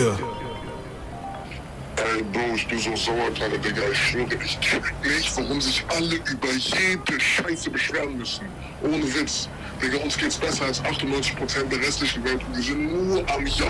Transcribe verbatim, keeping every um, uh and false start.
Ja. Ey, Bro, ich bin so sauer gerade, Digga. Ich schwöre, ich check nicht, warum sich alle über jede Scheiße beschweren müssen. Ohne Witz. Digga, uns geht's besser als achtundneunzig Prozent der restlichen Welt und wir sind nur am Jammern.